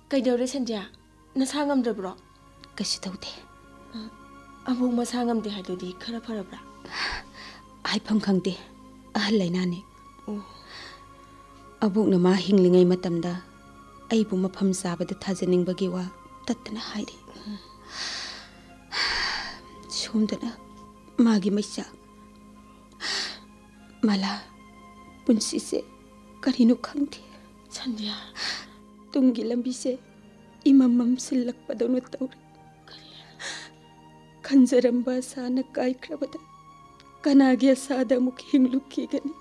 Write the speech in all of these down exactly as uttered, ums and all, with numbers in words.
ꯀꯩꯗꯧꯔꯦ ꯁꯟꯗ꯭ꯌꯥ ꯅꯁꯥ ꯉꯝꯗ꯭ꯔꯕ꯭ꯔꯣ ꯀꯩꯁꯨ ꯇꯧꯗꯦ ꯑꯕꯣꯛ ꯃꯁꯥ ꯉꯝꯗꯦ ꯍꯥꯏꯗꯨꯗꯤ ꯈꯔ ꯐꯔꯕ꯭ꯔꯥ ꯍꯥꯏꯐꯝ ꯈꯪꯗꯦ ꯑꯍꯜ ꯂꯩꯅꯥꯅꯤ ꯑꯣ ꯑꯕꯣꯛꯅ ꯃꯥ ꯍꯤꯡꯂꯤꯉꯩ ꯃꯇꯝꯗ ꯑꯩꯕꯨ ꯃꯐꯝ ꯆꯥꯕꯗ ꯊꯥꯖꯅꯤꯡꯕꯒꯤ ꯋꯥ ꯇꯠꯇꯅ ꯍꯥꯏꯔꯤ ꯁꯣꯝꯗꯅ ꯃꯥꯒꯤ ꯃꯩꯆꯥ ꯃꯂꯥ ꯄꯨꯟꯁꯤꯁꯦ ꯀꯔꯤꯅꯣ ꯈꯪꯗꯦ ꯁꯟꯗ꯭ꯌꯥ ꯇꯨꯡꯒꯤ ꯂꯝꯕꯤꯁꯦ ꯏꯃꯝ ꯃꯝꯁꯤꯜꯂꯛꯄꯗꯧꯅ ꯇꯧꯔꯤ ꯈꯟꯖꯔꯝꯕ ꯑꯁꯥꯅ ꯀꯥꯏꯈ꯭ꯔꯕꯗ ꯀꯅꯥꯒꯤ ꯑꯁꯥꯗ ꯑꯃꯨꯛ ꯍꯤꯡꯂꯨꯈꯤꯒꯅꯤ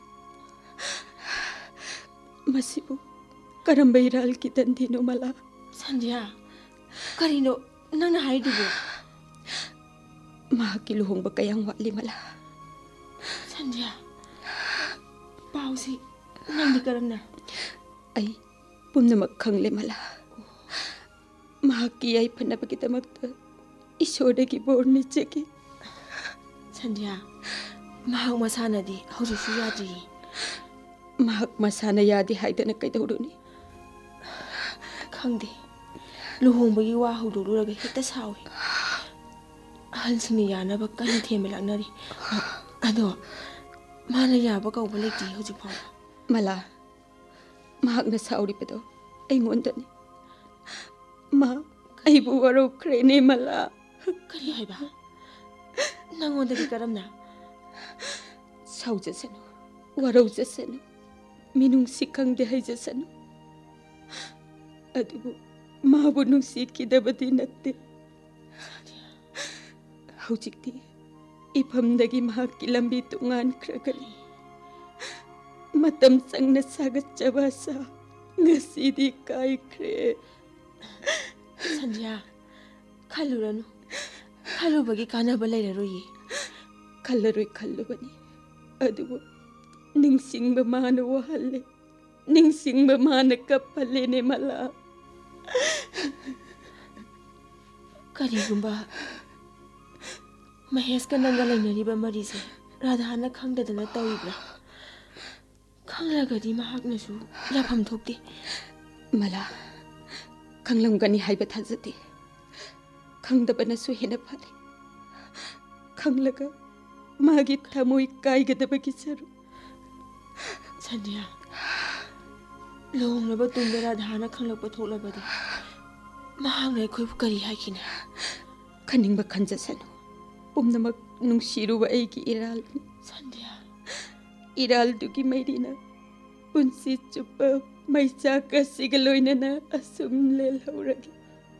ꯃꯁꯤꯕꯨ ꯀꯔꯝꯕ ꯏꯔꯥꯜꯒꯤ ꯗꯟꯗꯤꯅꯣ ꯃꯂꯥ ꯁꯟꯗ꯭ꯌꯥ ꯀꯔꯤꯅꯣ ꯅꯪꯅ ꯍꯥꯏꯗꯨꯕꯨ ꯃꯍꯥꯛꯀꯤ ꯂꯨꯍꯣꯡꯕ ꯀꯌꯥꯝ ꯋꯥꯠꯂꯤ ꯃꯂꯥ ꯁꯟꯗ꯭ꯌꯥ ꯄꯥꯎꯁꯤ ꯅꯪꯗꯤ ꯀꯔꯝꯅ ꯑꯩ ꯄꯨꯝꯅꯃꯛ ꯈꯪꯂꯦ ꯃꯂꯥ ꯃꯍꯥꯛꯀꯤ ꯌꯥꯏꯐꯅꯕꯒꯤꯗꯃꯛꯇ ꯏꯁꯣꯔꯗꯒꯤ ꯕꯣꯔ ꯅꯤꯖꯒꯤ ꯁꯟꯗ꯭ꯌꯥ ꯃꯍꯥꯛ ꯃꯁꯥꯅꯗꯤ ꯍꯧꯖꯤꯛꯁꯨ ꯌꯥꯗ꯭ꯔꯤꯌꯦ ꯃꯍꯥꯛ ꯃꯁꯥꯅ ꯌꯥꯗꯦ ꯍꯥꯏꯗꯅ ꯀꯩꯗꯧꯔꯨꯅꯤ ꯈꯪꯗꯦ ꯂꯨꯍꯣꯡꯕꯒꯤ ꯋꯥ ꯍꯧꯗꯣꯛꯂꯨꯔꯒ ꯍꯦꯛꯇ ꯁꯥꯎꯏ ꯑꯍꯜꯁꯤꯡꯅ ꯌꯥꯅꯕ ꯀꯟꯅ ꯊꯦꯝꯕ ꯂꯥꯛꯅꯔꯤ ꯑꯗꯣ ꯃꯥꯅ ꯌꯥꯕ ꯀꯧꯕ ꯂꯩꯇꯦ ꯍꯧꯖꯤꯛ ꯐꯥꯎꯕ ꯃꯂꯥ ꯃꯍꯥꯛꯅ ꯁꯥꯎꯔꯤꯕꯗꯣ ꯑꯩꯉꯣꯟꯗꯅꯤ ꯃꯥ ꯑꯩꯕꯨ ꯋꯥꯔꯧꯈ꯭ꯔꯦꯅꯦ ꯃꯂꯥ ꯀꯔꯤ ꯍꯥꯏꯕ ꯅꯪꯉꯣꯟꯗꯗꯤ ꯀꯔꯝꯅ ꯁꯥꯎꯖꯁꯅꯨ ꯋꯥꯔꯧꯖꯁꯅꯨ ꯃꯤꯅꯨꯡꯁꯤ ꯈꯪꯗꯦ ꯍꯩꯖꯁꯅꯨ ꯑꯗꯨꯕꯨ ꯃꯥꯕꯨ ꯅꯨꯡꯁꯤꯈꯤꯗꯕꯗꯤ ꯅꯠꯇꯦ ꯍꯧꯖꯤꯛꯇꯤ ꯏꯐꯝꯗꯒꯤ ꯃꯍꯥꯛꯀꯤ ꯂꯝꯕꯤ ꯇꯣꯉꯥꯟꯈ꯭ꯔꯒꯅꯤ ꯃꯇꯝ ꯆꯪꯅ ꯁꯥꯒꯠꯆꯕ ꯑꯁꯥ ꯉꯁꯤꯗꯤ ꯀꯥꯏꯈ꯭ꯔꯦ ꯁꯟꯗ꯭ꯌꯥ ꯈꯜꯂꯨꯔꯅꯨ ꯈꯜꯂꯨꯕꯒꯤ ꯀꯥꯟꯅꯕ ꯂꯩꯔꯔꯣꯏꯌꯦ ꯈꯜꯂꯔꯣꯏ ꯈꯜꯂꯨꯕꯅꯤ ꯑꯗꯨꯕꯨ ꯅꯤꯡꯁꯤꯡꯕ ꯃꯥꯅ ꯋꯥꯍꯜꯂꯦ ꯅꯤꯡꯁꯤꯡꯕ ꯃꯥꯅ ꯀꯞꯍꯜꯂꯦꯅꯦ ꯃꯂꯥ ꯀꯔꯤꯒꯨꯝꯕ ꯃꯍꯦꯁꯀ ꯅꯪꯒ ꯂꯩꯅꯔꯤꯕ ꯃꯔꯤꯁꯦ ꯔꯥꯙꯥꯅ ꯈꯪꯗꯗꯅ ꯇꯧꯔꯤꯕ꯭ꯔꯥ ꯈꯪꯂꯒꯗꯤ ꯃꯍꯥꯛꯅꯁꯨ ꯌꯥꯐꯝ ꯊꯣꯛꯇꯦ ꯃꯂꯥ ꯈꯪꯂꯝꯒꯅꯤ ꯍꯥꯏꯕ ꯊꯥꯖꯗꯦ ꯈꯪꯗꯕꯅꯁꯨ ꯍꯦꯟꯅ ꯐꯔꯦ ꯈꯪꯂꯒ ꯃꯥꯒꯤ ꯊꯃꯣꯏ ꯀꯥꯏꯒꯗꯕꯒꯤ ꯁꯔꯨꯛ ꯁꯟꯗ꯭ꯌꯥ ꯂꯨꯍꯣꯡꯂꯕ ꯇꯨꯡꯗ ꯔꯥꯙꯥꯅ ꯈꯪꯂꯛꯄ ꯊꯣꯛꯂꯕꯗꯤ ꯃꯍꯥꯛꯅ ꯑꯩꯈꯣꯏꯕꯨ ꯀꯔꯤ ꯍꯥꯏꯈꯤꯅꯤ ꯈꯟꯅꯤꯡꯕ ꯈꯟꯖꯁꯅꯨ ꯄꯨꯝꯅꯃꯛ ꯅꯨꯡꯁꯤꯔꯨꯕ ꯑꯩꯒꯤ ꯏꯔꯥꯜꯅꯤ ꯁꯟꯗ꯭ꯌꯥ ꯏꯔꯥꯜꯗꯨꯒꯤ ꯃꯩꯔꯤꯅ ꯄꯨꯟꯁꯤ ꯆꯨꯞꯄ ꯃꯩꯆꯥꯛ ꯑꯁꯤꯒ ꯂꯣꯏꯅꯅ ꯑꯁꯨꯝ ꯂꯦꯜꯍꯧꯔꯒꯦ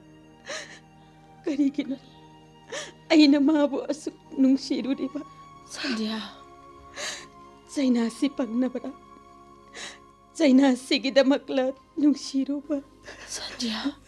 ꯀꯔꯤꯒꯤꯅꯣ ꯑꯩꯅ ꯃꯥꯕꯨ ꯑꯁꯨꯛ ꯅꯨꯡꯁꯤꯔꯨꯔꯤꯕ ꯁꯟꯗ꯭ꯌꯥ ꯆꯩꯅꯥꯁꯤ ꯐꯪꯅꯕꯔꯥ ꯆꯩꯅꯥꯁꯤꯒꯤꯗꯃꯛꯂ ꯅꯨꯡꯁꯤꯔꯨꯕ ꯁꯟꯗ꯭ꯌꯥ